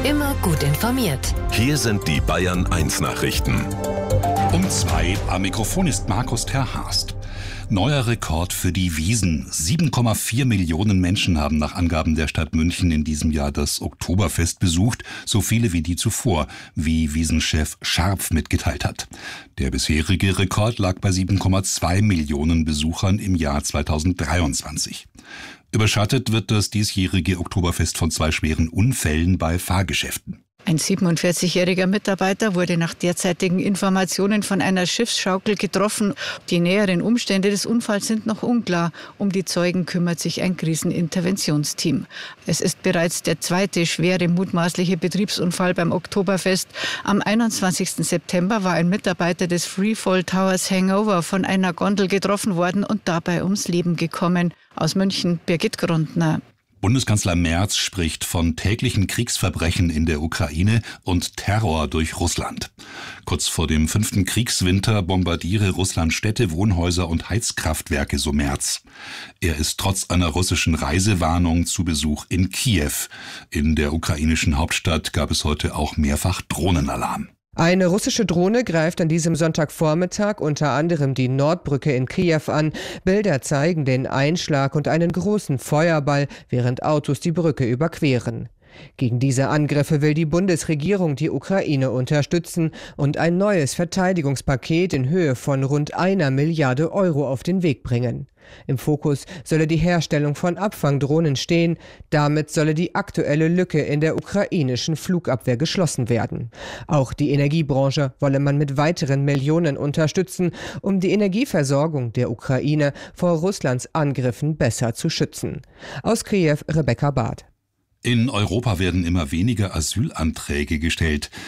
Immer gut informiert. Hier sind die Bayern 1 Nachrichten. Um 2 am Mikrofon ist Markus Terhast. Neuer Rekord für die Wiesn. 7,4 Millionen Menschen haben nach Angaben der Stadt München in diesem Jahr das Oktoberfest besucht, so viele wie die zuvor, wie Wiesn-Chef Scharpf mitgeteilt hat. Der bisherige Rekord lag bei 7,2 Millionen Besuchern im Jahr 2023. Überschattet wird das diesjährige Oktoberfest von 2 schweren Unfällen bei Fahrgeschäften. Ein 47-jähriger Mitarbeiter wurde nach derzeitigen Informationen von einer Schiffsschaukel getroffen. Die näheren Umstände des Unfalls sind noch unklar. Um die Zeugen kümmert sich ein Kriseninterventionsteam. Es ist bereits der zweite schwere mutmaßliche Betriebsunfall beim Oktoberfest. Am 21. September war ein Mitarbeiter des Freefall Towers Hangover von einer Gondel getroffen worden und dabei ums Leben gekommen. Aus München, Birgit Grundner. Bundeskanzler Merz spricht von täglichen Kriegsverbrechen in der Ukraine und Terror durch Russland. Kurz vor dem 5. Kriegswinter bombardiere Russland Städte, Wohnhäuser und Heizkraftwerke, so Merz. Er ist trotz einer russischen Reisewarnung zu Besuch in Kiew. In der ukrainischen Hauptstadt gab es heute auch mehrfach Drohnenalarm. Eine russische Drohne greift an diesem Sonntagvormittag unter anderem die Nordbrücke in Kiew an. Bilder zeigen den Einschlag und einen großen Feuerball, während Autos die Brücke überqueren. Gegen diese Angriffe will die Bundesregierung die Ukraine unterstützen und ein neues Verteidigungspaket in Höhe von rund 1 Milliarde Euro auf den Weg bringen. Im Fokus solle die Herstellung von Abfangdrohnen stehen. Damit solle die aktuelle Lücke in der ukrainischen Flugabwehr geschlossen werden. Auch die Energiebranche wolle man mit weiteren Millionen unterstützen, um die Energieversorgung der Ukraine vor Russlands Angriffen besser zu schützen. Aus Kiew, Rebecca Barth. In Europa werden immer weniger Asylanträge gestellt.